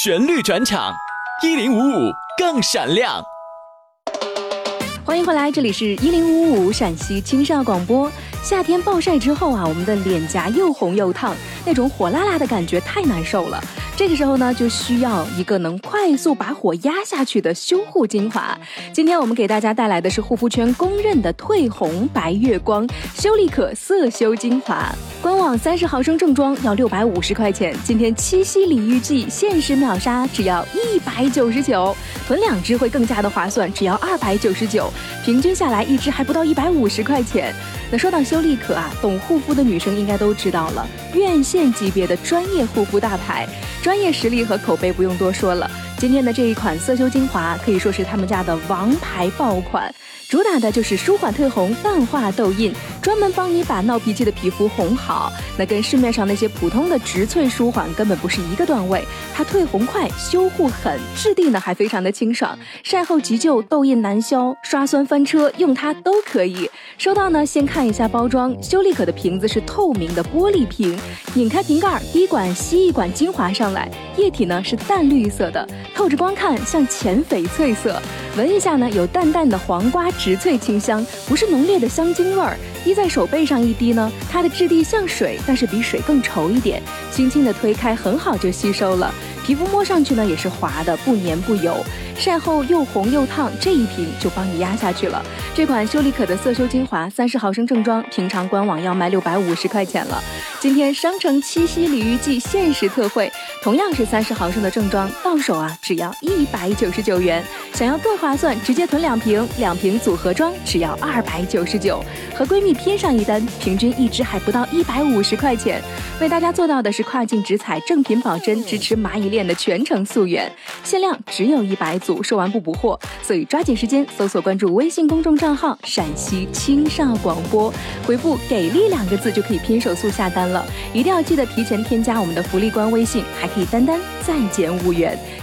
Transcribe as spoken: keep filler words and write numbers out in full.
旋律转场，一零五五更闪亮。 欢迎回来，这里是一零五五陕西青少广播。夏天暴晒之后啊，我们的脸颊又红又烫，那种火辣辣的感觉太难受了。这个时候呢，就需要一个能快速把火压下去的修护精华。今天我们给大家带来的是护肤圈公认的褪红白月光修丽可色修精华。官网三十毫升正装要六百五十块钱，今天七夕礼遇季限时秒杀，只要一百九十九，囤两支会更加的划算，只要二百九十九，平均下来一支还不到一百五十块钱。那说到修丽可啊，懂护肤的女生应该都知道了，院线级别的专业护肤大牌，专业实力和口碑不用多说了。今天的这一款色修精华可以说是他们家的王牌爆款，主打的就是舒缓褪红、淡化痘印，专门帮你把闹脾气的皮肤哄好。那跟市面上那些普通的植萃舒缓根本不是一个段位，它褪红快，修护狠，质地呢还非常的清爽，晒后急救、痘印难消、刷酸翻车，用它都可以。收到呢，先看一下包装，修丽可的瓶子是透明的玻璃瓶，拧开瓶盖，滴管吸一管精华上来，液体呢是淡绿色的，透着光看像浅翡翠色，闻一下呢有淡淡的黄瓜植萃清香，不是浓烈的香精味儿。滴在手背上一滴呢，它的质地像水，但是比水更稠一点，轻轻的推开很好就吸收了，皮肤摸上去呢也是滑的，不黏不油，晒后又红又烫，这一瓶就帮你压下去了。这款修丽可的色修精华三十毫升正装，平常官网要卖六百五十块钱了，今天商城七夕礼遇季限时特惠，同样是三十毫升的正装，到手啊只要一百九十九元，想要更划算，直接囤两瓶，两瓶组合装只要二百九十九，和闺蜜拼上一单，平均一支还不到一百五十块钱。为大家做到的是跨境直采，正品保真，支持蚂蚁链的全程溯源，限量只有一百组，售完不补货，所以抓紧时间搜索关注微信公众账号陕西青少广播，回复给力两个字就可以拼手速下单了。一定要记得提前添加我们的福利官微信，还可以单单再减五元。